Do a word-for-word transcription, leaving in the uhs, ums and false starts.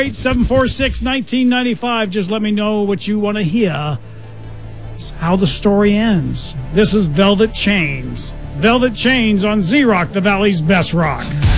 eight, seven four six, one nine nine five. Just let me know what you want to hear. It's how the story ends. This is Velvet Chains. Velvet Chains on Z-Rock, the Valley's best rock.